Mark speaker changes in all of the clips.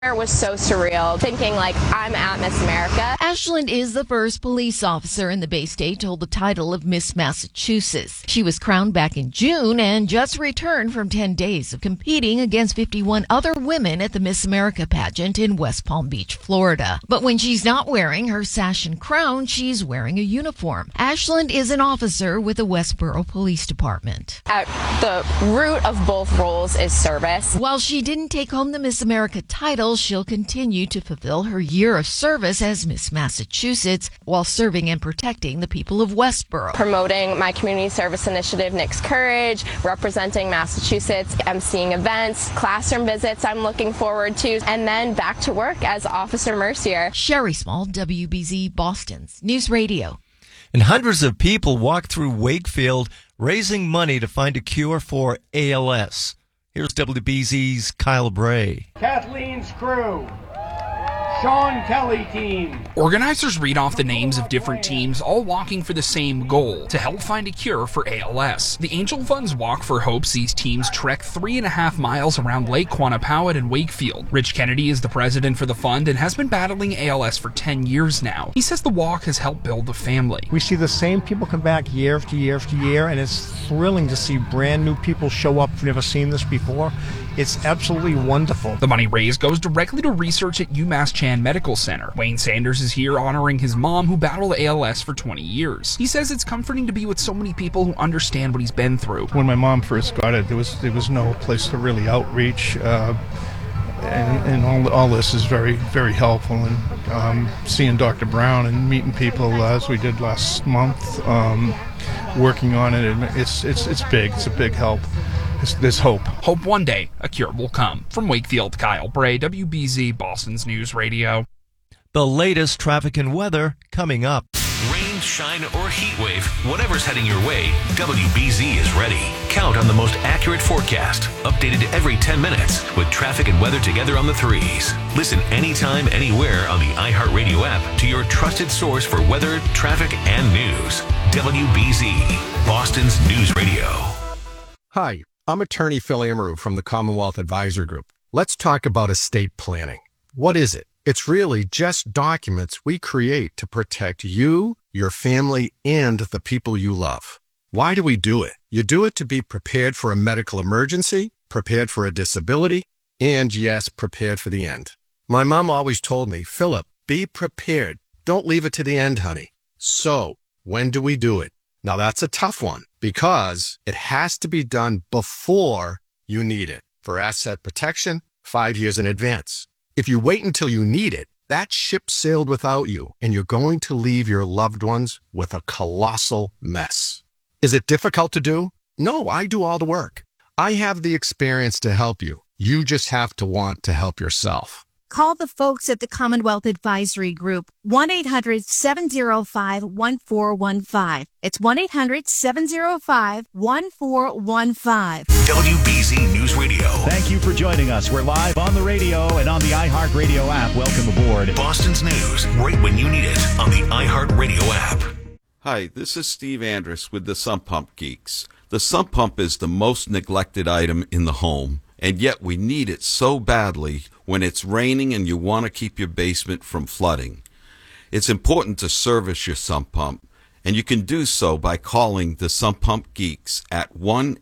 Speaker 1: It was so surreal, thinking like I'm at Miss America.
Speaker 2: Ashland is the first police officer in the Bay State to hold the title of Miss Massachusetts. She was crowned back in June and just returned from 10 days of competing against 51 other women at the Miss America pageant in West Palm Beach, Florida. But when she's not wearing her sash and crown, she's wearing a uniform. Ashland is an officer with the Westboro Police Department.
Speaker 1: At the root of both roles is service.
Speaker 2: While she didn't take home the Miss America title, she'll continue to fulfill her year of service as Miss Massachusetts while serving and protecting the people of Westboro.
Speaker 1: Promoting my community service initiative, Nick's Courage, representing Massachusetts, emceeing events, classroom visits I'm looking forward to, and then back to work as Officer Mercier.
Speaker 2: Sherry Small, WBZ Boston's News Radio.
Speaker 3: And hundreds of people walked through Wakefield raising money to find a cure for ALS. Here's WBZ's Kyle Bray.
Speaker 4: Kathleen's crew. Sean Kelly team.
Speaker 5: Organizers read off the names of different teams, all walking for the same goal, to help find a cure for ALS. The Angel Funds Walk for Hope sees teams trek 3.5 miles around Lake Quannapawet and Wakefield. Rich Kennedy is the president for the fund and has been battling ALS for 10 years now. He says the walk has helped build a family.
Speaker 6: We see the same people come back year after year after year, and it's thrilling to see brand new people show up who've never seen this before. It's absolutely wonderful.
Speaker 5: The money raised goes directly to research at UMass Chan Medical Center. Wayne Sanders is here honoring his mom who battled ALS for 20 years. He says it's comforting to be with so many people who understand what he's been through.
Speaker 7: When my mom first got it, there was no place to really outreach, and all this is very, very helpful. And seeing Dr. Brown and meeting people as we did last month, working on it, it's big. It's a big help. There's hope.
Speaker 5: Hope one day a cure will come. From Wakefield, Kyle Bray, WBZ, Boston's News Radio.
Speaker 3: The latest traffic and weather coming up.
Speaker 8: Rain, shine, or heat wave, whatever's heading your way, WBZ is ready. Count on the most accurate forecast, updated every 10 minutes, with traffic and weather together on the threes. Listen anytime, anywhere on the iHeartRadio app to your trusted source for weather, traffic, and news. WBZ, Boston's News Radio.
Speaker 9: Hi, I'm attorney Phil Amaru from the Commonwealth Advisor Group. Let's talk about estate planning. What is it? It's really just documents we create to protect you, your family, and the people you love. Why do we do it? You do it to be prepared for a medical emergency, prepared for a disability, and yes, prepared for the end. My mom always told me, Philip, be prepared. Don't leave it to the end, honey. So, when do we do it? Now that's a tough one because it has to be done before you need it. For asset protection, 5 years in advance. If you wait until you need it, that ship sailed without you, and you're going to leave your loved ones with a colossal mess. Is it difficult to do? No, I do all the work. I have the experience to help you. You just have to want to help yourself.
Speaker 10: Call the folks at the Commonwealth Advisory Group, 1-800-705-1415. It's 1-800-705-1415.
Speaker 8: WBZ News Radio.
Speaker 11: Thank you for joining us. We're live on the radio and on the iHeartRadio app. Welcome aboard.
Speaker 8: Boston's news, right when you need it, on the iHeartRadio app.
Speaker 12: Hi, this is Steve Andrus with the Sump Pump Geeks. The sump pump is the most neglected item in the home, and yet we need it so badly when it's raining and you want to keep your basement from flooding. It's important to service your sump pump, and you can do so by calling the Sump Pump Geeks at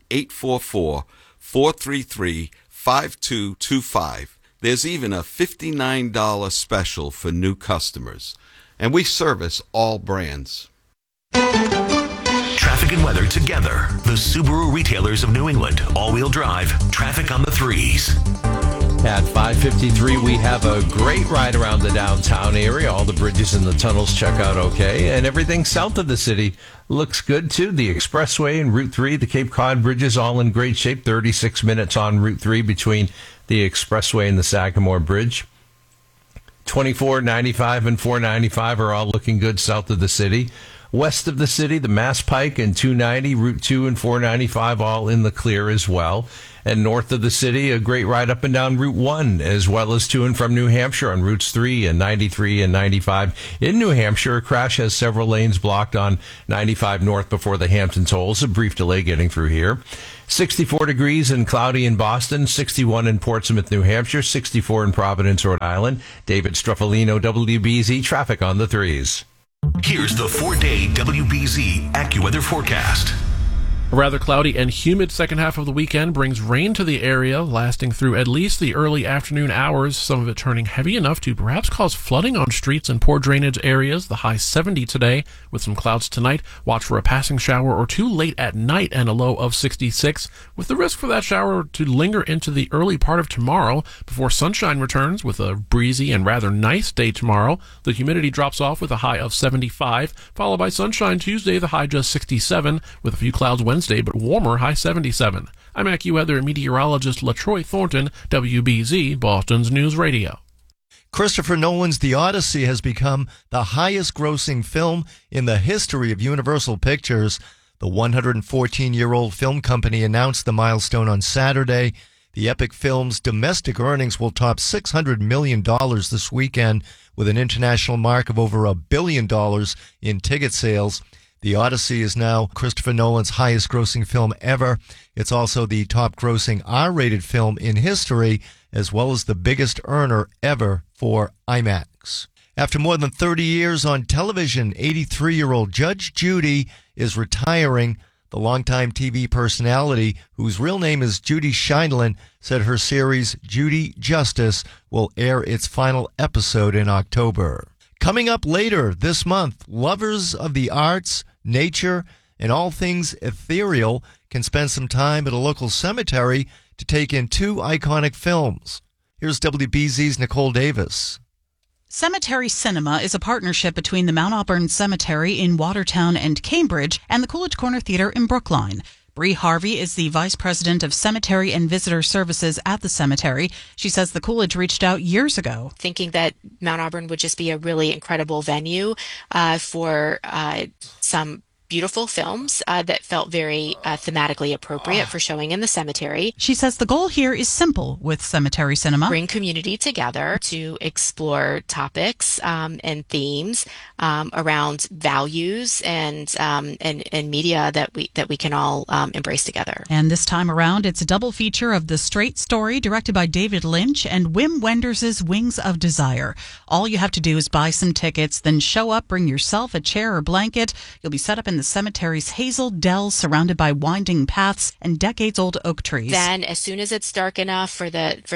Speaker 12: 1-844-433-5225. There's even a $59 special for new customers, and we service all brands.
Speaker 8: Traffic and weather together. The Subaru retailers of New England. All-wheel drive. Traffic on the threes.
Speaker 13: At 5:53, we have a great ride around the downtown area. All the bridges and the tunnels check out okay, and everything south of the city looks good too. The expressway and Route 3, the Cape Cod bridges, all in great shape. 36 minutes on Route 3 between the expressway and the Sagamore Bridge. 24, 95, and 495 are all looking good south of the city. West of the city, the Mass Pike and 290, Route 2 and 495 all in the clear as well. And north of the city, a great ride up and down Route 1, as well as to and from New Hampshire on Routes 3 and 93 and 95. In New Hampshire, a crash has several lanes blocked on 95 north before the Hampton tolls. A brief delay getting through here. 64 degrees and cloudy in Boston, 61 in Portsmouth, New Hampshire, 64 in Providence, Rhode Island. David Struffolino, WBZ, traffic on the 3s.
Speaker 8: Here's the 4-day WBZ AccuWeather forecast.
Speaker 14: A rather cloudy and humid second half of the weekend brings rain to the area, lasting through at least the early afternoon hours, some of it turning heavy enough to perhaps cause flooding on streets and poor drainage areas. The high 70 today, with some clouds tonight. Watch for a passing shower or two late at night and a low of 66, with the risk for that shower to linger into the early part of tomorrow before sunshine returns with a breezy and rather nice day tomorrow. The humidity drops off with a high of 75, followed by sunshine Tuesday, the high just 67, with a few clouds Wednesday, but warmer, high 77. I'm AccuWeather meteorologist LaTroy Thornton, WBZ, Boston's News Radio.
Speaker 3: Christopher Nolan's The Odyssey has become the highest-grossing film in the history of Universal Pictures. The 114-year-old film company announced the milestone on Saturday. The epic film's domestic earnings will top $600 million this weekend, with an international mark of over $1 billion in ticket sales. The Odyssey is now Christopher Nolan's highest-grossing film ever. It's also the top-grossing R-rated film in history, as well as the biggest earner ever for IMAX. After more than 30 years on television, 83-year-old Judge Judy is retiring. The longtime TV personality, whose real name is Judy Scheindlin, said her series Judy Justice will air its final episode in October. Coming up later this month, lovers of the arts, nature, and all things ethereal can spend some time at a local cemetery to take in two iconic films. Here's WBZ's Nicole Davis.
Speaker 15: Cemetery Cinema is a partnership between the Mount Auburn Cemetery in Watertown and Cambridge and the Coolidge Corner Theater in Brookline. Bree Harvey is the Vice President of Cemetery and Visitor Services at the cemetery. She says the Coolidge reached out years ago,
Speaker 16: thinking that Mount Auburn would just be a really incredible venue for some beautiful films that felt very thematically appropriate for showing in the cemetery.
Speaker 15: She says the goal here is simple with Cemetery Cinema.
Speaker 16: Bring community together to explore topics and themes around values and media that we can all embrace together.
Speaker 15: And this time around, it's a double feature of The Straight Story, directed by David Lynch, and Wim Wenders' Wings of Desire. All you have to do is buy some tickets, then show up, bring yourself a chair or blanket. You'll be set up in the cemetery's hazel dells surrounded by winding paths and decades-old oak trees.
Speaker 16: Then, as soon as it's dark enough for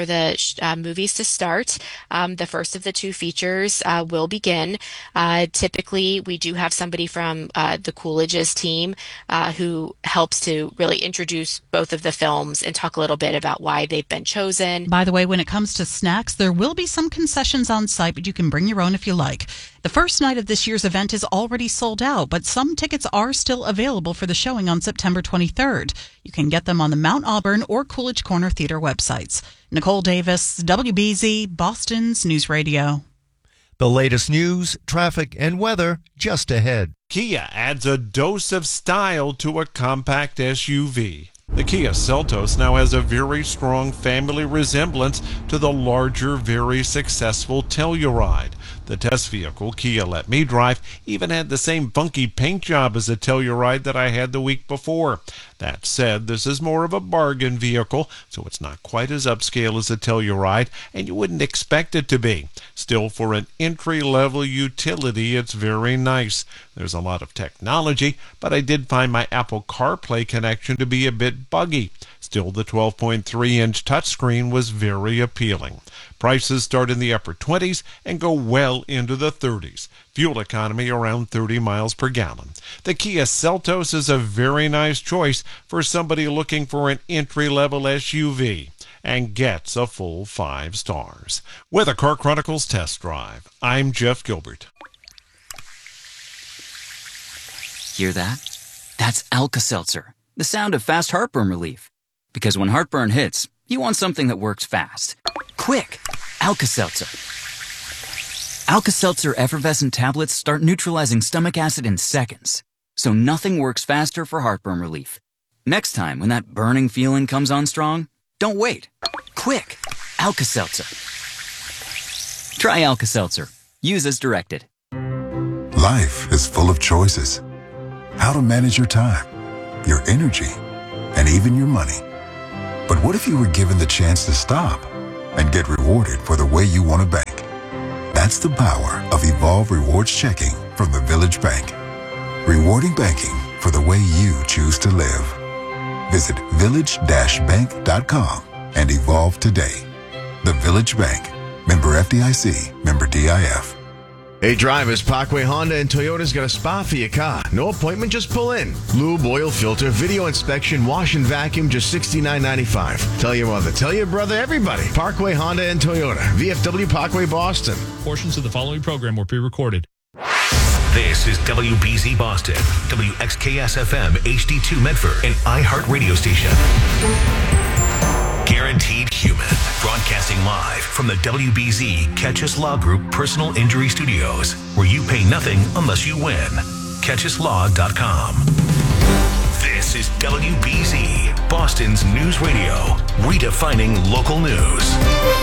Speaker 16: the movies to start, the first of the two features will begin. Typically, we do have somebody from the Coolidge's team who helps to really introduce both of the films and talk a little bit about why they've been chosen.
Speaker 15: By the way, when it comes to snacks, there will be some concessions on site, but you can bring your own if you like. The first night of this year's event is already sold out, but some tickets are still available for the showing on September 23rd. You can get them on the Mount Auburn or Coolidge Corner Theater websites. Nicole Davis, WBZ, Boston's News Radio.
Speaker 3: The latest news, traffic, and weather just ahead.
Speaker 17: Kia adds a dose of style to a compact SUV. The Kia Seltos now has a very strong family resemblance to the larger, very successful Telluride. The test vehicle Kia let me drive even had the same funky paint job as the Telluride that I had the week before. That said, this is more of a bargain vehicle, so it's not quite as upscale as the Telluride, and you wouldn't expect it to be. Still, for an entry-level utility, it's very nice. There's a lot of technology, but I did find my Apple CarPlay connection to be a bit buggy. Still, the 12.3-inch touchscreen was very appealing. Prices start in the upper 20s and go well into the 30s. Fuel economy around 30 miles per gallon. The Kia Seltos is a very nice choice for somebody looking for an entry-level SUV and gets a full 5 stars. With a Car Chronicles Test Drive, I'm Jeff Gilbert.
Speaker 18: Hear that? That's Alka-Seltzer, the sound of fast heartburn relief. Because when heartburn hits, you want something that works fast. Quick! Alka-Seltzer. Alka-Seltzer effervescent tablets start neutralizing stomach acid in seconds, so nothing works faster for heartburn relief. Next time, when that burning feeling comes on strong, don't wait. Quick, Alka-Seltzer. Try Alka-Seltzer. Use as directed.
Speaker 19: Life is full of choices. How to manage your time, your energy, and even your money. But what if you were given the chance to stop and get rewarded for the way you want to bank? That's the power of Evolve Rewards Checking from the Village Bank. Rewarding banking for the way you choose to live. Visit village-bank.com and evolve today. The Village Bank. Member FDIC. Member DIF.
Speaker 20: Hey drivers, Parkway Honda and Toyota's got a spa for your car. No appointment, just pull in. Lube, oil filter, video inspection, wash and vacuum, just $69.95. Tell your mother, tell your brother, everybody. Parkway Honda and Toyota. VFW Parkway Boston.
Speaker 21: Portions of the following program were pre-recorded.
Speaker 8: This is WBZ Boston, WXKS-FM, HD2 Medford, and iHeart Radio Station. Guaranteed Human, broadcasting live from the WBZ Catchus Law Group Personal Injury Studios, where you pay nothing unless you win. CatchusLaw.com. This is WBZ, Boston's news radio, redefining local news.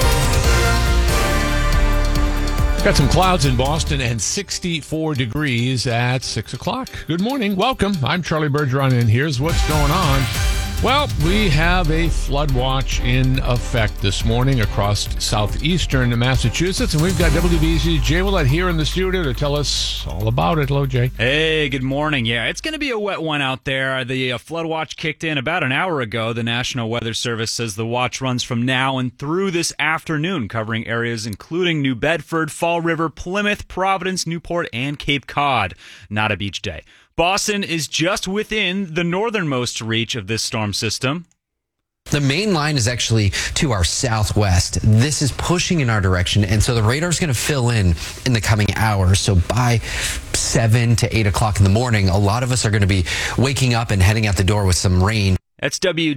Speaker 22: Got some clouds in Boston and 64 degrees at 6 o'clock. Good morning. Welcome. I'm Charlie Bergeron, and here's what's going on. Well, we have a flood watch in effect this morning across southeastern Massachusetts, and we've got WBZ's Jay Willett here in the studio to tell us all about it. Hello, Jay.
Speaker 23: Hey, good morning. Yeah, it's going to be a wet one out there. The flood watch kicked in about an hour ago. The National Weather Service says the watch runs from now and through this afternoon, covering areas including New Bedford, Fall River, Plymouth, Providence, Newport, and Cape Cod. Not a beach day. Boston is just within the northernmost reach of this storm system.
Speaker 24: The main line is actually to our southwest. This is pushing in our direction, and so the radar is going to fill in the coming hours. So by 7 to 8 o'clock in the morning, a lot of us are going to be waking up and heading out the door with some rain.
Speaker 23: That's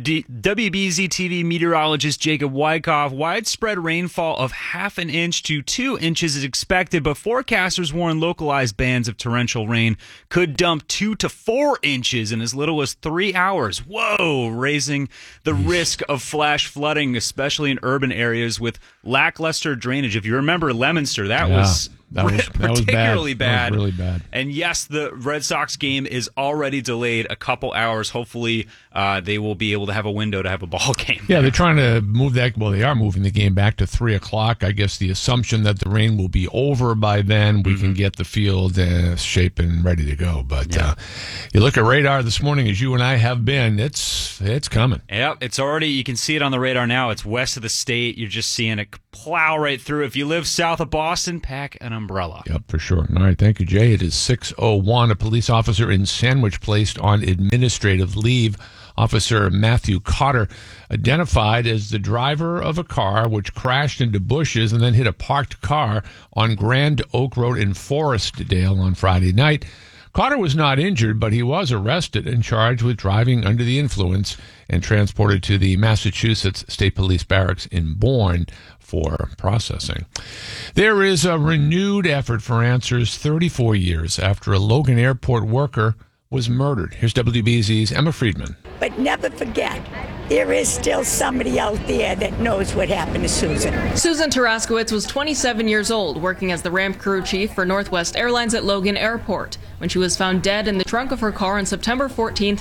Speaker 23: WBZ TV meteorologist Jacob Wyckoff. Widespread rainfall of 1/2 inch to 2 inches is expected, but forecasters warn localized bands of torrential rain could dump 2 to 4 inches in as little as 3 hours. Whoa! Raising the risk of flash flooding, especially in urban areas with lackluster drainage. If you remember Leominster, that was particularly bad.
Speaker 22: That was really bad.
Speaker 23: And yes, the Red Sox game is already delayed a couple hours. Hopefully, they will be able to have a window to have a ball game.
Speaker 22: Yeah, they're trying to move that. Well, they are moving the game back to 3 o'clock. I guess the assumption that the rain will be over by then, we can get the field shape and ready to go. But you look at radar this morning, as you and I have been, it's coming.
Speaker 23: Yep, it's already, you can see it on the radar now. It's west of the state. You're just seeing it plow right through. If you live south of Boston, pack an umbrella.
Speaker 22: Yep, for sure. All right, thank you, Jay. It is 6:01. A police officer in Sandwich placed on administrative leave. Officer Matthew Cotter, identified as the driver of a car which crashed into bushes and then hit a parked car on Grand Oak Road in Forestdale on Friday night. Cotter was not injured, but he was arrested and charged with driving under the influence and transported to the Massachusetts State Police Barracks in Bourne for processing. There is a renewed effort for answers 34 years after a Logan Airport worker was murdered. Here's WBZ's Emma Friedman.
Speaker 25: But never forget, there is still somebody out there that knows what happened to Susan.
Speaker 26: Susan Taraskowitz was 27 years old, working as the ramp crew chief for Northwest Airlines at Logan Airport, when she was found dead in the trunk of her car on September 14,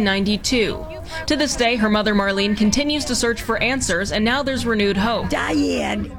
Speaker 26: 1992. To this day, her mother Marlene continues to search for answers, and now there's renewed hope.
Speaker 25: Diane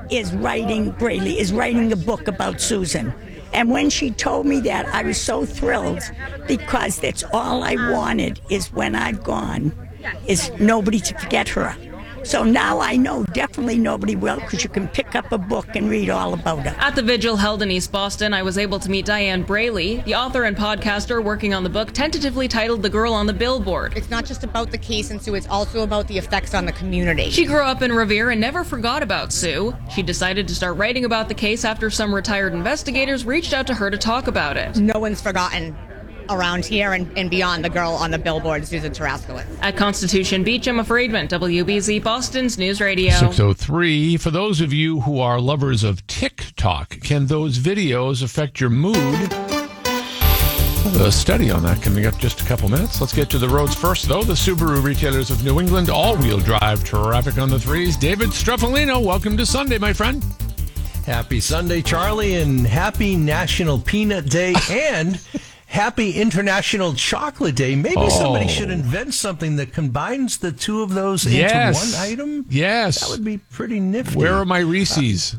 Speaker 25: Braley is writing a book about Susan. And when she told me that, I was so thrilled, because that's all I wanted is when I've gone, is nobody to forget her. So now I know definitely nobody will, because you can pick up a book and read all about her.
Speaker 26: At the vigil held in East Boston, I was able to meet Diane Braley, the author and podcaster working on the book tentatively titled The Girl on the Billboard.
Speaker 27: It's not just about the case and Sue, it's also about the effects on the community.
Speaker 26: She grew up in Revere and never forgot about Sue. She decided to start writing about the case after some retired investigators reached out to her to talk about it.
Speaker 27: No one's forgotten around here and beyond the girl on the billboard, Susan Taraskowitz.
Speaker 26: At Constitution Beach, Emma Friedman, WBZ Boston's News Radio.
Speaker 22: 6:03. For those of you who are lovers of TikTok, TikTok. Can those videos affect your mood? A study on that coming up just a couple minutes. Let's get to the roads first, though. The Subaru retailers of New England, all-wheel drive traffic on the threes. David Struffolino, welcome to Sunday, my friend.
Speaker 13: Happy Sunday, Charlie, and happy National Peanut Day and happy International Chocolate Day. Maybe somebody should invent something that combines the two of those into one item.
Speaker 22: Yes.
Speaker 13: That would be pretty nifty.
Speaker 22: Where are my Reese's?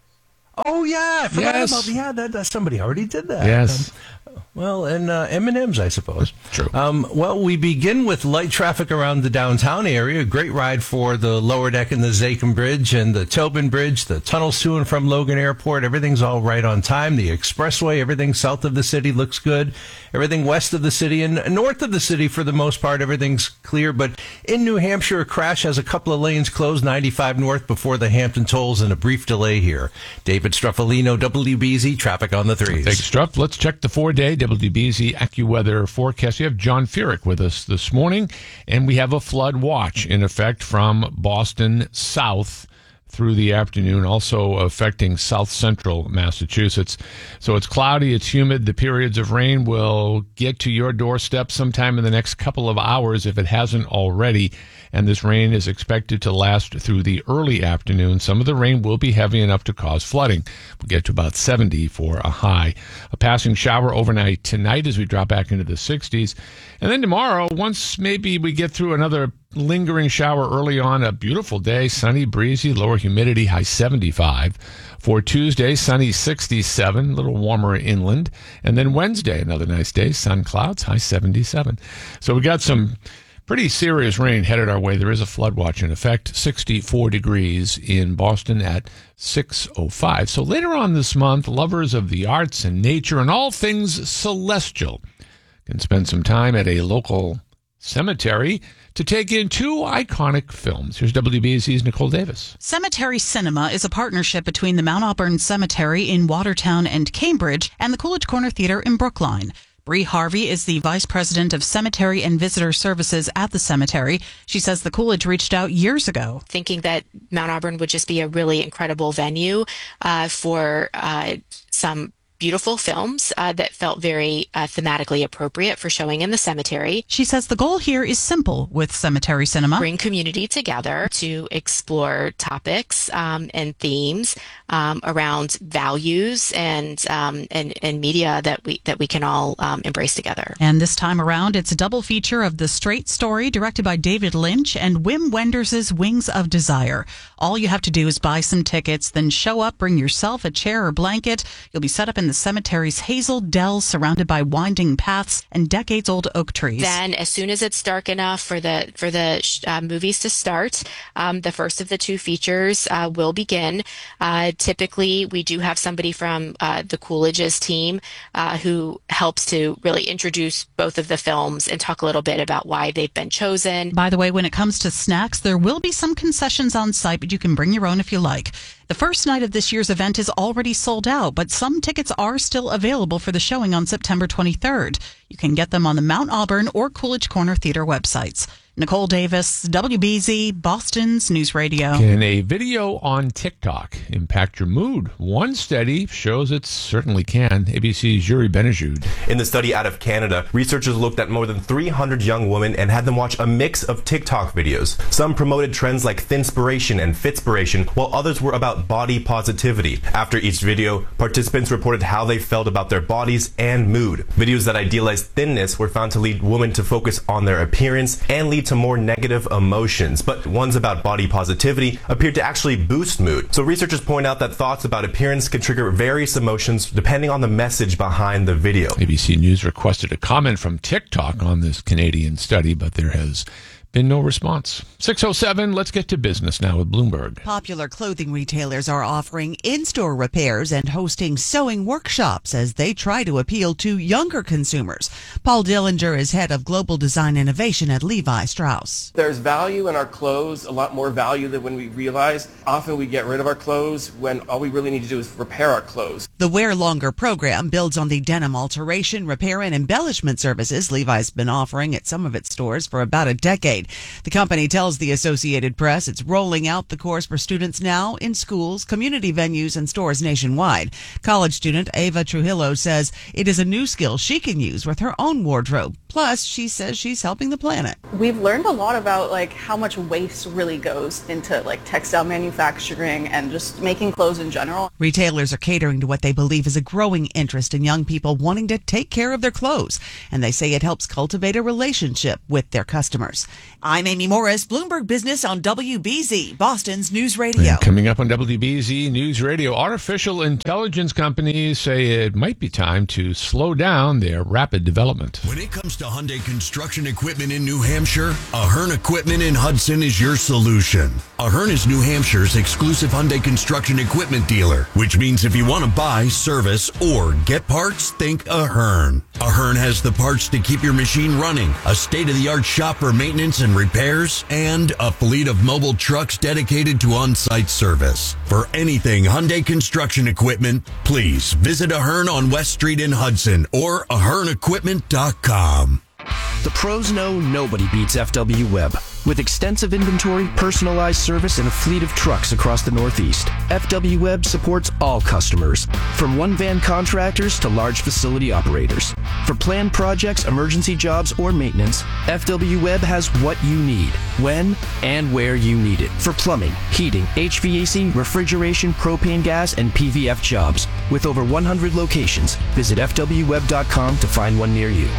Speaker 13: Oh, yeah. I forgot about that. Somebody already did that.
Speaker 22: Yes.
Speaker 13: Well, and M&M's, I suppose.
Speaker 22: True.
Speaker 13: Well, we begin with light traffic around the downtown area. A great ride for the lower deck and the Zakim Bridge and the Tobin Bridge, the tunnels to and from Logan Airport. Everything's all right on time. The expressway, everything south of the city looks good. Everything west of the city and north of the city, for the most part, everything's clear. But in New Hampshire, a crash has a couple of lanes closed, 95 north before the Hampton tolls, and a brief delay here. David Struffolino, WBZ, traffic on the threes.
Speaker 22: Thanks, Struff. Let's check the 4-day WBZ AccuWeather forecast. We have John Furyk with us this morning, and we have a flood watch in effect from Boston south through the afternoon, also affecting south central Massachusetts. So it's cloudy, it's humid. The periods of rain will get to your doorstep sometime in the next couple of hours if it hasn't already. And this rain is expected to last through the early afternoon. Some of the rain will be heavy enough to cause flooding. We'll get to about 70 for a high. A passing shower overnight tonight as we drop back into the 60s. And then tomorrow, once maybe we get through another lingering shower early on, a beautiful day, sunny, breezy, lower humidity, high 75. For Tuesday, sunny 67, a little warmer inland. And then Wednesday, another nice day, sun clouds, high 77. So we got some pretty serious rain headed our way. There is a flood watch in effect, 64 degrees in Boston at 6:05. So later on this month, lovers of the arts and nature and all things celestial can spend some time at a local cemetery to take in two iconic films. Here's WBZ's Nicole Davis.
Speaker 15: Cemetery Cinema is a partnership between the Mount Auburn Cemetery in Watertown and Cambridge and the Coolidge Corner Theater in Brookline. Bree Harvey is the Vice President of Cemetery and Visitor Services at the cemetery. She says the Coolidge reached out years ago,
Speaker 16: thinking that Mount Auburn would just be a really incredible venue for some beautiful films that felt very thematically appropriate for showing in the cemetery.
Speaker 15: She says the goal here is simple with Cemetery Cinema.
Speaker 16: Bring community together to explore topics and themes around values and media that we can all embrace together.
Speaker 15: And this time around, it's a double feature of The Straight Story, directed by David Lynch, and Wim Wenders' Wings of Desire. All you have to do is buy some tickets, then show up, bring yourself a chair or blanket. You'll be set up in the cemetery's hazel dells surrounded by winding paths and decades-old oak trees.
Speaker 16: Then, as soon as it's dark enough for the movies to start, the first of the two features will begin. Typically, we do have somebody from the Coolidge's team who helps to really introduce both of the films and talk a little bit about why they've been chosen.
Speaker 15: By the way, when it comes to snacks, there will be some concessions on site, but you can bring your own if you like. The first night of this year's event is already sold out, but some tickets are still available for the showing on September 23rd. You can get them on the Mount Auburn or Coolidge Corner Theater websites. Nicole Davis, WBZ, Boston's News Radio.
Speaker 22: Can a video on TikTok impact your mood? One study shows it certainly can. ABC's Yuri Benajud.
Speaker 1: In the study out of Canada, researchers looked at more than 300 young women and had them watch a mix of TikTok videos. Some promoted trends like thinspiration and fitspiration, while others were about body positivity. After each video, participants reported how they felt about their bodies and mood. Videos that idealized thinness were found to lead women to focus on their appearance and lead to more negative emotions, but ones about body positivity appeared to actually boost mood. So researchers point out that thoughts about appearance can trigger various emotions depending on the message behind the video.
Speaker 22: ABC News requested a comment from TikTok on this Canadian study, but there has been no response. 6:07, let's get to business now with Bloomberg.
Speaker 2: Popular clothing retailers are offering in-store repairs and hosting sewing workshops as they try to appeal to younger consumers. Paul Dillinger is head of global design innovation at Levi Strauss.
Speaker 4: There's value in our clothes, a lot more value than when we realize. Often we get rid of our clothes when all we really need to do is repair our clothes.
Speaker 2: The Wear Longer program builds on the denim alteration, repair, and embellishment services Levi's been offering at some of its stores for about a decade. grade. The company tells the Associated Press it's rolling out the course for students now in schools, community venues, and stores nationwide. College student Ava Trujillo says it is a new skill she can use with her own wardrobe. Plus, she says she's helping the planet.
Speaker 5: We've learned a lot about how much waste really goes into textile manufacturing and just making clothes in general.
Speaker 2: Retailers are catering to what they believe is a growing interest in young people wanting to take care of their clothes, and they say it helps cultivate a relationship with their customers. I'm Amy Morris, Bloomberg Business on WBZ, Boston's News Radio.
Speaker 22: And coming up on WBZ News Radio, artificial intelligence companies say it might be time to slow down their rapid development.
Speaker 6: When it comes to Hyundai construction equipment in New Hampshire, Ahern Equipment in Hudson is your solution. Ahern is New Hampshire's exclusive Hyundai construction equipment dealer, which means if you want to buy, service, or get parts, think Ahern. Ahern has the parts to keep your machine running, a state-of-the-art shop for maintenance and repairs, and a fleet of mobile trucks dedicated to on-site service. For anything Hyundai construction equipment, please visit Ahern on West Street in Hudson or AhernEquipment.com.
Speaker 7: The pros know nobody beats FW Web. With extensive inventory, personalized service, and a fleet of trucks across the Northeast, FW Web supports all customers, from one-van contractors to large facility operators. For planned projects, emergency jobs, or maintenance, FW Web has what you need, when and where you need it. For plumbing, heating, HVAC, refrigeration, propane gas, and PVF jobs. With over 100 locations, visit FWWeb.com to find one near you.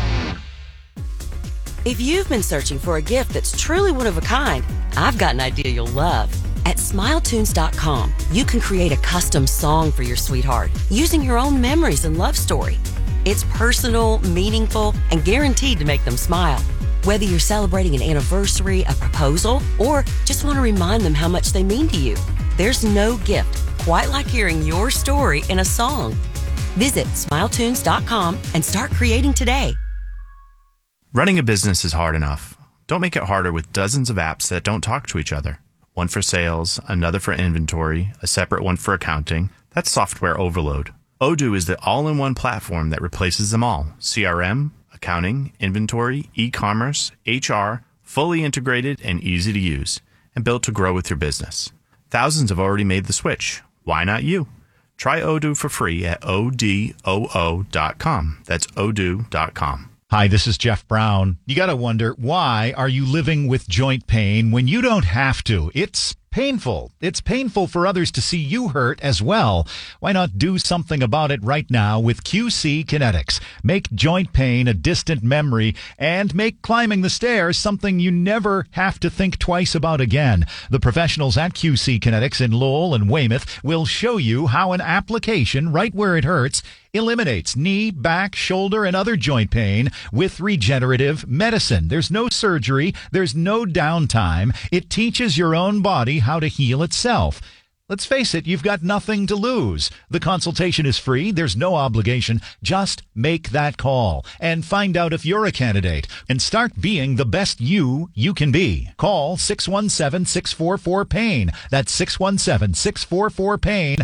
Speaker 9: If you've been searching for a gift that's truly one of a kind, I've got an idea you'll love. At SmileTunes.com, you can create a custom song for your sweetheart using your own memories and love story. It's personal, meaningful, and guaranteed to make them smile. Whether you're celebrating an anniversary, a proposal, or just want to remind them how much they mean to you, there's no gift quite like hearing your story in a song. Visit SmileTunes.com and start creating today.
Speaker 10: Running a business is hard enough. Don't make it harder with dozens of apps that don't talk to each other. One for sales, another for inventory, a separate one for accounting. That's software overload. Odoo is the all-in-one platform that replaces them all. CRM, accounting, inventory, e-commerce, HR, fully integrated and easy to use, and built to grow with your business. Thousands have already made the switch. Why not you? Try Odoo for free at odoo.com. That's odoo.com.
Speaker 11: Hi, this is Jeff Brown. You got to wonder, why are you living with joint pain when you don't have to? It's painful. It's painful for others to see you hurt as well. Why not do something about it right now with QC Kinetics? Make joint pain a distant memory and make climbing the stairs something you never have to think twice about again. The professionals at QC Kinetics in Lowell and Weymouth will show you how an application right where it hurts eliminates knee, back, shoulder, and other joint pain with regenerative medicine. There's no surgery. There's no downtime. It teaches your own body how to heal itself. Let's face it, you've got nothing to lose. The consultation is free. There's no obligation. Just make that call and find out if you're a candidate and start being the best you can be. Call 617-644-PAIN. That's 617-644-PAIN,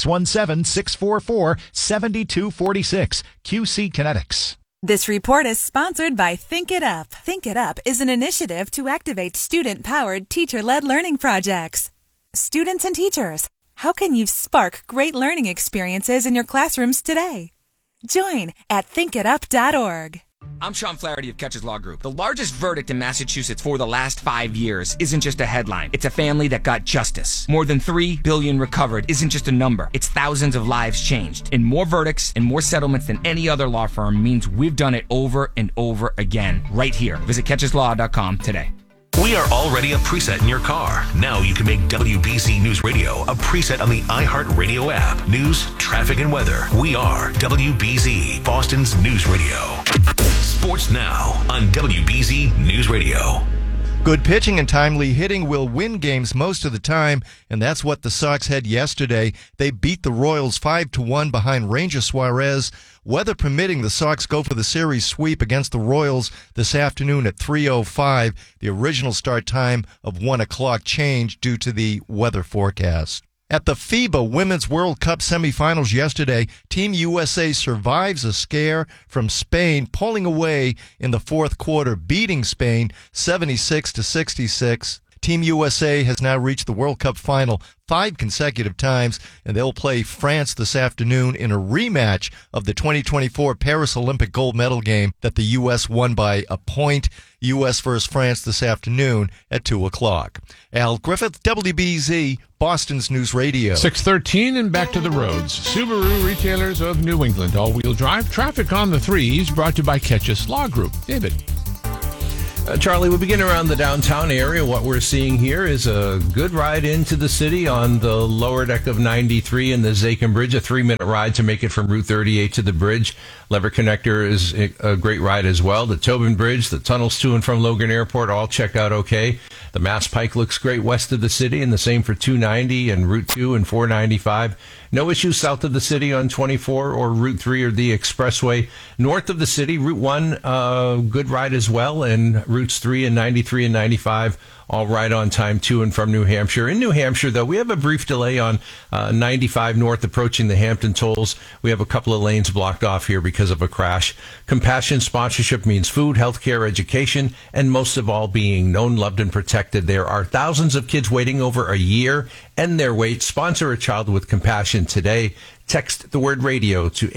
Speaker 11: 617-644-7246. QC Kinetics.
Speaker 12: This report is sponsored by Think It Up. Think It Up is an initiative to activate student-powered, teacher-led learning projects. Students and teachers, how can you spark great learning experiences in your classrooms today? Join at thinkitup.org.
Speaker 28: I'm Sean Flaherty of Catches Law Group. The largest verdict in Massachusetts for the last 5 years isn't just a headline. It's a family that got justice. More than $3 billion recovered isn't just a number. It's thousands of lives changed. And more verdicts and more settlements than any other law firm means we've done it over and over again right here. Visit catcheslaw.com today.
Speaker 8: We are already a preset in your car. Now you can make WBZ News Radio a preset on the iHeartRadio app. News, traffic, and weather. We are WBZ, Boston's News Radio. Sports now on WBZ News Radio.
Speaker 3: Good pitching and timely hitting will win games most of the time, and that's what the Sox had yesterday. They beat the Royals 5-1 behind Ranger Suarez. Weather permitting, the Sox go for the series sweep against the Royals this afternoon at 3:05. The original start time of 1 o'clock changed due to the weather forecast. At the FIBA Women's World Cup semifinals yesterday, Team USA survives a scare from Spain, pulling away in the fourth quarter, beating Spain 76-66. Team USA has now reached the World Cup final 5 consecutive times, and they'll play France this afternoon in a rematch of the 2024 Paris Olympic gold medal game that the U.S. won by a point. U.S. versus France this afternoon at 2 o'clock. Al Griffith, WBZ, Boston's News Radio.
Speaker 22: 6:13 and back to the roads. Subaru Retailers of New England, all-wheel drive. Traffic on the 3s, brought to you by Ketchus Law Group. David.
Speaker 13: Charlie, we begin around the downtown area. What we're seeing here is a good ride into the city on the lower deck of 93 and the Zakin Bridge, a 3-minute ride to make it from Route 38 to the bridge. Lever Connector is a great ride as well. The Tobin Bridge, the tunnels to and from Logan Airport all check out okay. The Mass Pike looks great west of the city, and the same for 290 and Route 2 and 495. No issues south of the city on 24 or Route 3 or the Expressway. North of the city, Route 1, good ride as well, and Routes 3 and 93 and 95 all right on time to and from New Hampshire. In New Hampshire, though, we have a brief delay on 95 north approaching the Hampton tolls. We have a couple of lanes blocked off here because of a crash. Compassion sponsorship means food, healthcare, education, and most of all, being known, loved, and protected. There are thousands of kids waiting over a year. End their wait. Sponsor a child with compassion today. Text the word radio to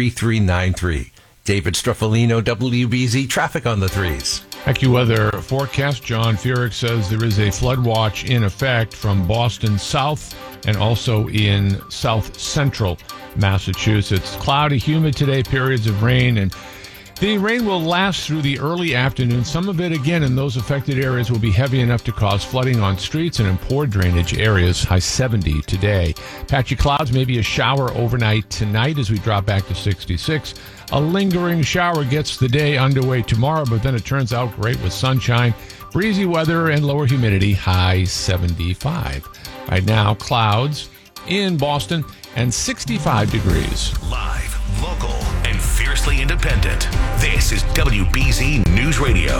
Speaker 13: 83393. David Struffolino, WBZ, traffic on the 3s.
Speaker 22: AccuWeather forecast. John Furyk says there is a flood watch in effect from Boston south and also in south central Massachusetts. Cloudy, humid today, periods of rain, and the rain will last through the early afternoon. Some of it, again, in those affected areas will be heavy enough to cause flooding on streets and in poor drainage areas. High 70 today. Patchy clouds, maybe a shower overnight tonight as we drop back to 66. A lingering shower gets the day underway tomorrow, but then it turns out great with sunshine, breezy weather, and lower humidity. High 75. Right now, clouds in Boston and 65 degrees.
Speaker 8: Live, local, and fiercely independent. This is WBZ News Radio.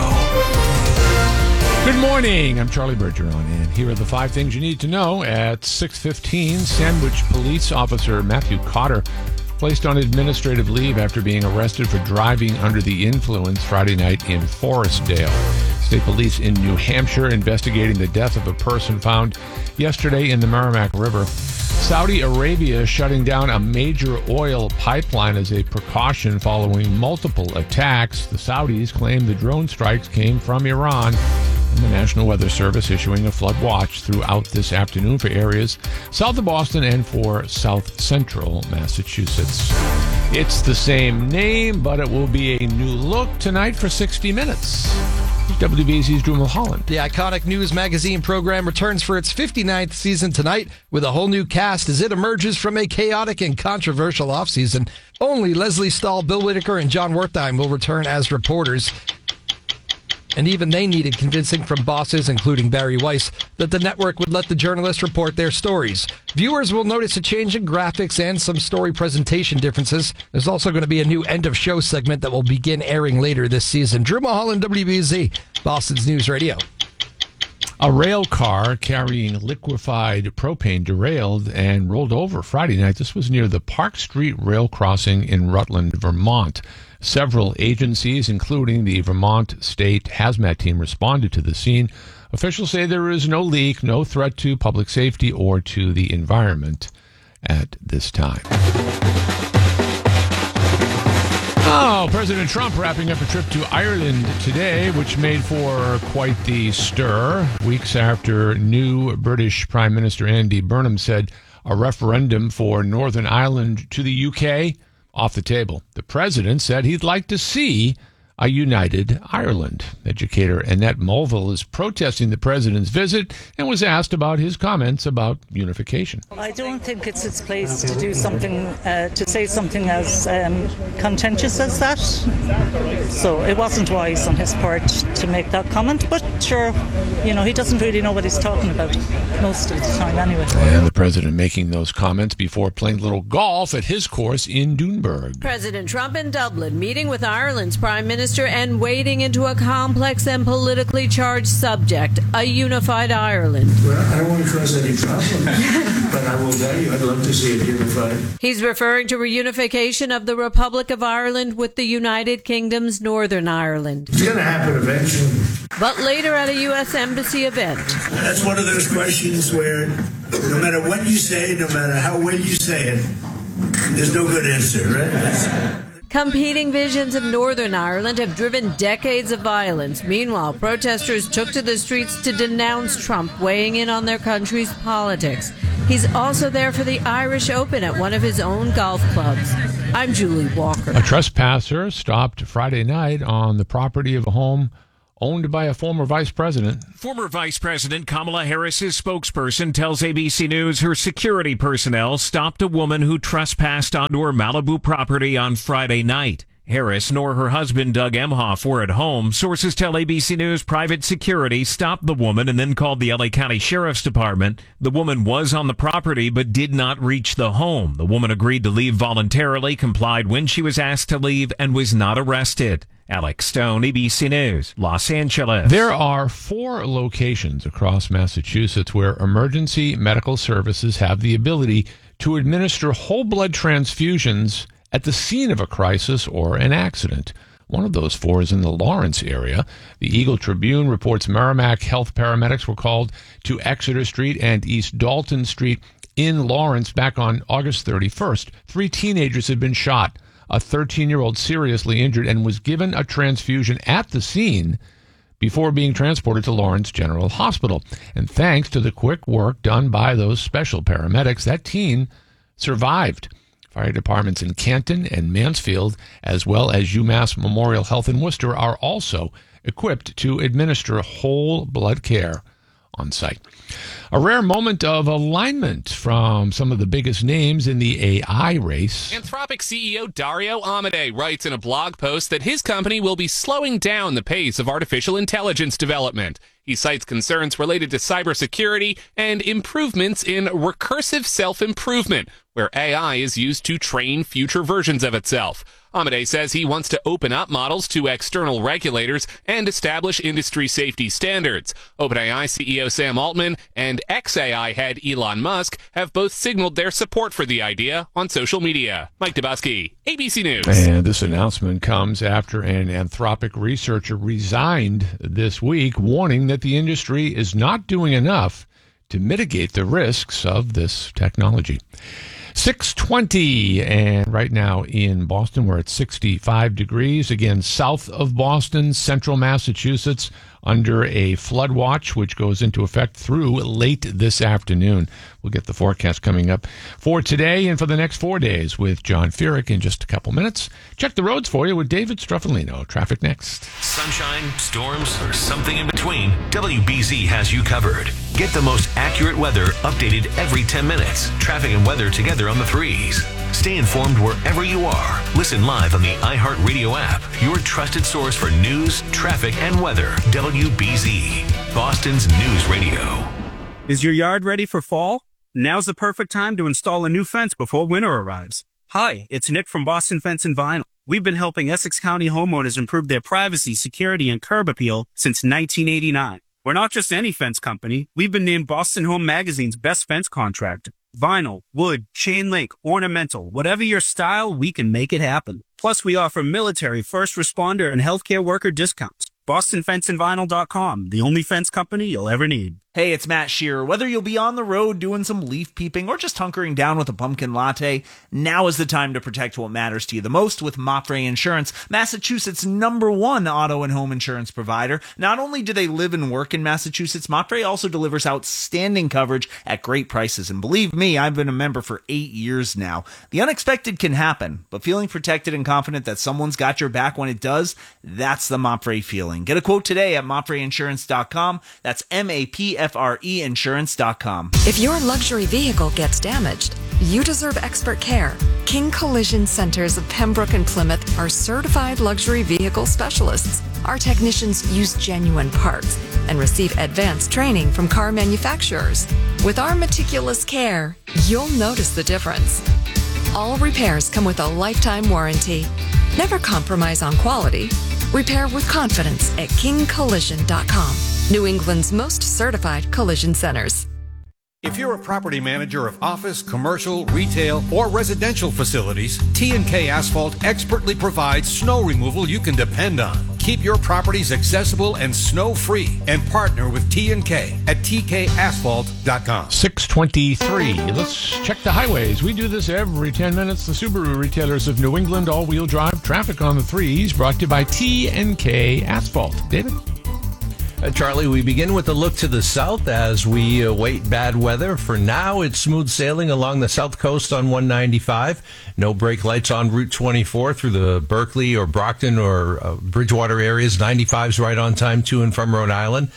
Speaker 22: Good morning. I'm Charlie Bergeron, and here are the 5 things you need to know at 6:15. Sandwich police officer Matthew Cotter placed on administrative leave after being arrested for driving under the influence Friday night in Forestdale. State police in New Hampshire investigating the death of a person found yesterday in the Merrimack River. Saudi Arabia shutting down a major oil pipeline as a precaution following multiple attacks. The Saudis claim the drone strikes came from Iran. And the National Weather Service issuing a flood watch throughout this afternoon for areas south of Boston and for south central Massachusetts. It's the same name, but it will be a new look tonight for 60 Minutes. WBZ's Drew Mulholland.
Speaker 14: The iconic news magazine program returns for its 59th season tonight with a whole new cast as it emerges from a chaotic and controversial offseason. Only Leslie Stahl, Bill Whitaker, and John Wertheim will return as reporters. And even they needed convincing from bosses, including Barry Weiss, that the network would let the journalists report their stories. Viewers will notice a change in graphics and some story presentation differences. There's also going to be a new end-of-show segment that will begin airing later this season. Drew Mulholland, WBZ, Boston's News Radio.
Speaker 22: A rail car carrying liquefied propane derailed and rolled over Friday night. This was near the Park Street Rail Crossing in Rutland, Vermont. Several agencies, including the Vermont State Hazmat Team, responded to the scene. Officials say there is no leak, no threat to public safety or to the environment at this time. Oh, President Trump wrapping up a trip to Ireland today, which made for quite the stir. Weeks after new British Prime Minister Andy Burnham said a referendum for Northern Ireland to the UK off the table. The president said he'd like to see a united Ireland. Educator Annette Mulville is protesting the president's visit and was asked about his comments about unification.
Speaker 17: I don't think it's its place to do something, to say something as contentious as that. So it wasn't wise on his part to make that comment, but sure, you know, he doesn't really know what he's talking about most of the time anyway.
Speaker 22: And the president making those comments before playing a little golf at his course in Doonburg.
Speaker 18: President Trump in Dublin meeting with Ireland's Prime Minister Minister and wading into a complex and politically charged subject, a unified Ireland.
Speaker 19: Well, I don't want to cause any problem, but I will tell you, I'd love to see it unified.
Speaker 18: He's referring to reunification of the Republic of Ireland with the United Kingdom's Northern Ireland.
Speaker 19: It's going to happen eventually.
Speaker 18: But later at a U.S. Embassy event.
Speaker 19: That's one of those questions where no matter what you say, no matter how well you say it, there's no good answer, right?
Speaker 18: Competing visions of Northern Ireland have driven decades of violence. Meanwhile, protesters took to the streets to denounce Trump weighing in on their country's politics. He's also there for the Irish Open at one of his own golf clubs. I'm Julie Walker.
Speaker 22: A trespasser stopped Friday night on the property of a home owned by a former vice president.
Speaker 20: Former Vice President Kamala Harris's spokesperson tells ABC News her security personnel stopped a woman who trespassed onto her Malibu property on Friday night. Harris nor her husband Doug Emhoff were at home. Sources tell ABC News private security stopped the woman and then called the LA County Sheriff's Department. The woman was on the property but did not reach the home. The woman agreed to leave voluntarily, complied when she was asked to leave, and was not arrested. Alex Stone, ABC News, Los Angeles.
Speaker 22: There are 4 locations across Massachusetts where emergency medical services have the ability to administer whole blood transfusions at the scene of a crisis or an accident. One of those 4 is in the Lawrence area. The Eagle Tribune reports Merrimack Health paramedics were called to Exeter Street and East Dalton Street in Lawrence back on August 31st. 3 teenagers had been shot. A 13-year-old seriously injured and was given a transfusion at the scene before being transported to Lawrence General Hospital. And thanks to the quick work done by those special paramedics, that teen survived. Fire departments in Canton and Mansfield, as well as UMass Memorial Health in Worcester, are also equipped to administer whole blood care on site. A rare moment of alignment from some of the biggest names in the AI race.
Speaker 21: Anthropic CEO Dario Amodei writes in a blog post that his company will be slowing down the pace of artificial intelligence development. He cites concerns related to cybersecurity and improvements in recursive self-improvement, where AI is used to train future versions of itself. Amodei says he wants to open up models to external regulators and establish industry safety standards. OpenAI CEO Sam Altman and xAI head Elon Musk have both signaled their support for the idea on social media. Mike Dubowski, ABC News.
Speaker 22: And this announcement comes after an Anthropic researcher resigned this week, warning that the industry is not doing enough to mitigate the risks of this technology. 6:20, and right now in Boston, we're at 65 degrees. Again, south of Boston, central Massachusetts, under a flood watch, which goes into effect through late this afternoon. We'll get the forecast coming up for today and for the next 4 days with John Furyk in just a couple minutes. Check the roads for you with David Struffolino. Traffic next.
Speaker 8: Sunshine, storms, or something in between, WBZ has you covered. Get the most accurate weather updated every 10 minutes. Traffic and weather together on the 3s. Stay informed wherever you are. Listen live on the iHeartRadio app, your trusted source for news, traffic, and weather. WBZ, Boston's news radio.
Speaker 23: Is your yard ready for fall? Now's the perfect time to install a new fence before winter arrives. Hi, it's Nick from Boston Fence and Vinyl. We've been helping Essex County homeowners improve their privacy, security, and curb appeal since 1989. We're not just any fence company. We've been named Boston Home Magazine's best fence contractor. Vinyl, wood, chain link, ornamental, whatever your style, we can make it happen. Plus, we offer military, first responder, and healthcare worker discounts. BostonFenceandVinyl.com, the only fence company you'll ever need.
Speaker 24: Hey, it's Matt Shearer. Whether you'll be on the road doing some leaf peeping or just hunkering down with a pumpkin latte, now is the time to protect what matters to you the most with Mapfre Insurance, Massachusetts' #1 auto and home insurance provider. Not only do they live and work in Massachusetts, Mapfre also delivers outstanding coverage at great prices. And believe me, I've been a member for 8 years now. The unexpected can happen, but feeling protected and confident that someone's got your back when it does, that's the Mapfre feeling. Get a quote today at MapfreInsurance.com. That's MAPFRE Insurance.com.
Speaker 25: If your luxury vehicle gets damaged, you deserve expert care. King Collision Centers of Pembroke and Plymouth are certified luxury vehicle specialists. Our technicians use genuine parts and receive advanced training from car manufacturers. With our meticulous care, you'll notice the difference. All repairs come with a lifetime warranty. Never compromise on quality. Repair with confidence at kingcollision.com. New England's most certified collision centers.
Speaker 1: If you're a property manager of office, commercial, retail, or residential facilities, T&K Asphalt expertly provides snow removal you can depend on. Keep your properties accessible and snow-free and partner with T&K at tkasphalt.com.
Speaker 22: 6:23. Let's check the highways. We do this every 10 minutes. The Subaru retailers of New England all-wheel drive traffic on the threes brought to you by T&K Asphalt. David?
Speaker 13: Charlie, we begin with a look to the south as we await bad weather. For now, it's smooth sailing along the south coast on 195. No brake lights on Route 24 through the Berkeley or Brockton or Bridgewater areas. 95's right on time to and from Rhode Island.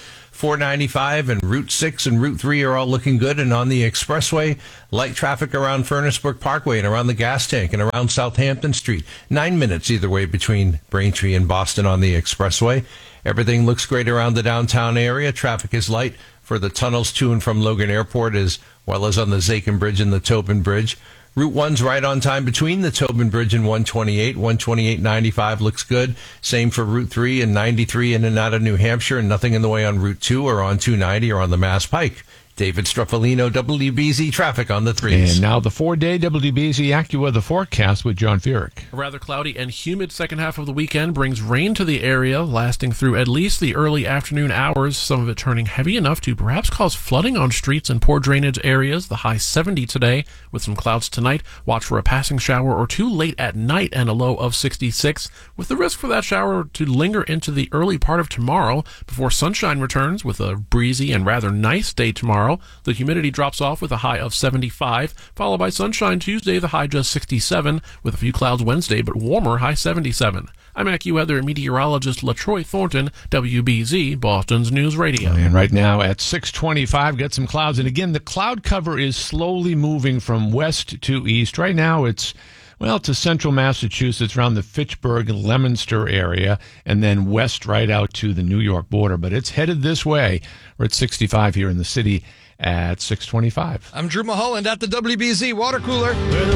Speaker 13: 495 and Route 6 and Route 3 are all looking good. And on the expressway, light traffic around Furnace Brook Parkway and around the gas tank and around Southampton Street. 9 minutes either way between Braintree and Boston on the expressway. Everything looks great around the downtown area. Traffic is light for the tunnels to and from Logan Airport as well as on the Zakin Bridge and the Tobin Bridge. Route 1's right on time between the Tobin Bridge and 128. 128-95 looks good. Same for Route 3 and 93 in and out of New Hampshire, and nothing in the way on Route 2 or on 290 or on the Mass Pike. David Struffolino, WBZ Traffic on the threes.
Speaker 22: And now the 4-day WBZ AccuWeather forecast with John Furyk.
Speaker 2: A rather cloudy and humid second half of the weekend brings rain to the area, lasting through at least the early afternoon hours, some of it turning heavy enough to perhaps cause flooding on streets and poor drainage areas. The high 70 today with some clouds tonight. Watch for a passing shower or two late at night and a low of 66, with the risk for that shower to linger into the early part of tomorrow before sunshine returns with a breezy and rather nice day tomorrow. The humidity drops off with a high of 75, followed by sunshine Tuesday, the high just 67, with a few clouds Wednesday, but warmer, high 77. I'm AccuWeather meteorologist LaTroy Thornton, WBZ, Boston's News Radio.
Speaker 22: And right now at 6:25, get some clouds. And again, the cloud cover is slowly moving from west to east. Right now it's to central Massachusetts, around the Fitchburg-Leominster area, and then west right out to the New York border. But it's headed this way. We're at 65 here in the city at 6:25.
Speaker 14: I'm Drew Mulholland at the WBZ Water Cooler.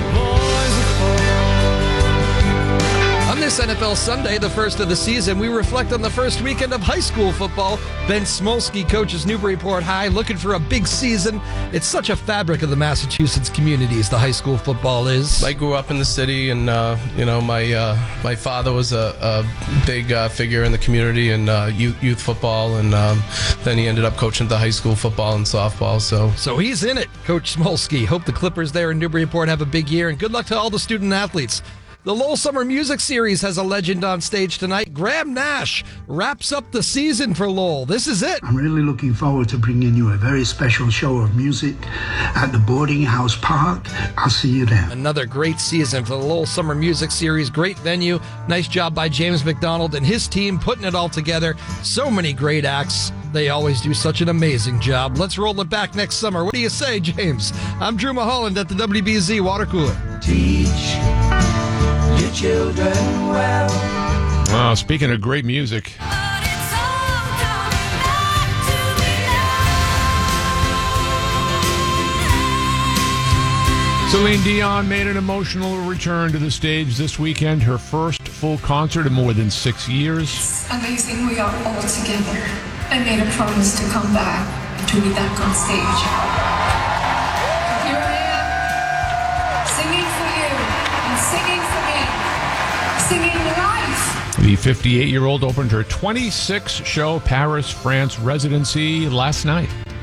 Speaker 14: On this NFL Sunday, the first of the season, we reflect on the first weekend of high school football. Ben Smolsky coaches Newburyport High, looking for a big season. It's such a fabric of the Massachusetts communities, the high school football is.
Speaker 4: I grew up in the city, and my father was a big figure in the community and youth football, and then he ended up coaching the high school football and softball.
Speaker 14: So he's in it, Coach Smolsky. Hope the Clippers there in Newburyport have a big year, and good luck to all the student athletes. The Lowell Summer Music Series has a legend on stage tonight. Graham Nash wraps up the season for Lowell. This is it.
Speaker 5: I'm really looking forward to bringing you a very special show of music at the Boarding House Park. I'll see you there.
Speaker 14: Another great season for the Lowell Summer Music Series. Great venue. Nice job by James McDonald and his team putting it all together. So many great acts. They always do such an amazing job. Let's roll it back next summer. What do you say, James? I'm Drew Mulholland at the WBZ Water Cooler.
Speaker 15: Teach your children well.
Speaker 22: Wow, speaking of great music. Celine Dion made an emotional return to the stage this weekend, her first full concert in more than 6 years.
Speaker 16: It's amazing we are all together. I made a promise to come back and to be back on stage. Here I am, singing for you and singing for me, singing life.
Speaker 22: The 58-year-old opened her 26th show Paris, France residency last night.